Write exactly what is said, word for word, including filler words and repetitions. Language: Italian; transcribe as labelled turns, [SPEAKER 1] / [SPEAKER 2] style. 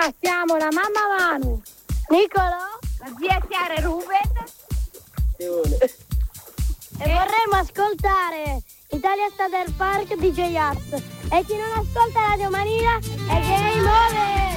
[SPEAKER 1] siamo la mamma Manu, Nicolò, la zia Chiara e Ruben. E vorremmo ascoltare Italia Stater Park di J Ax. E chi non ascolta Radio Manila è game over!